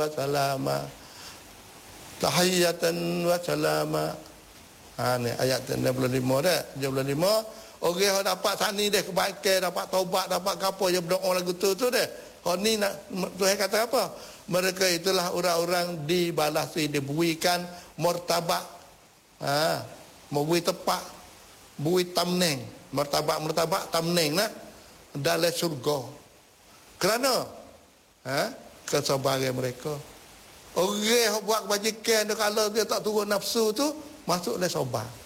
wa salama tahiyatan wa salama. Ni ayat 65 dah. 75 orang yang dapat sani deh kebaikan, dapat taubat, dapat apa je berdoa lagu tu deh. Hon ni nak Tuhan kata apa? Mereka itulah orang-orang dibalasi, diberikan martabat. Memberi tepat, beri tamneng, martabat tamneng lah dalam surga. Kerana kesabaran mereka. Orang yang buat kebajikan tu, kalau dia tak turun nafsu tu, masuk dalam sabar.